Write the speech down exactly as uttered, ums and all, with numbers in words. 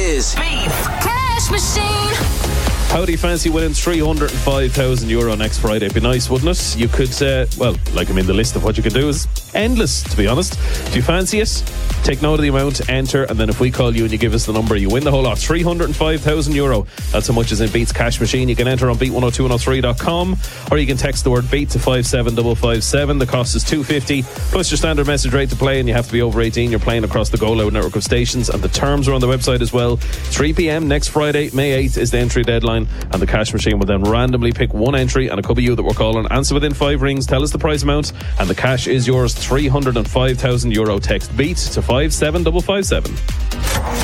is Beats Cash Machine. How do you fancy winning three hundred five thousand euro next Friday? It'd be nice, wouldn't it? You could, uh, well, like I mean, the list of what you can do is endless, to be honest. If you fancy it, take note of the amount, enter, and then if we call you and you give us the number, you win the whole lot. three hundred five thousand euro. That's how much is in Beats Cash Machine. You can enter on beat one oh two one oh three dot com, or you can text the word BEAT to five seven five five seven. The cost is two fifty plus your standard message rate to play, and you have to be over eighteen. You're playing across the Go Loud network of stations, and the terms are on the website as well. three p.m. next Friday, May eighth, is the entry deadline, and the Cash Machine will then randomly pick one entry, and it could be you that we're calling. Answer within five rings, tell us the prize amount, and the cash is yours. Three hundred five thousand euro. Text BEAT to five seven five five seven.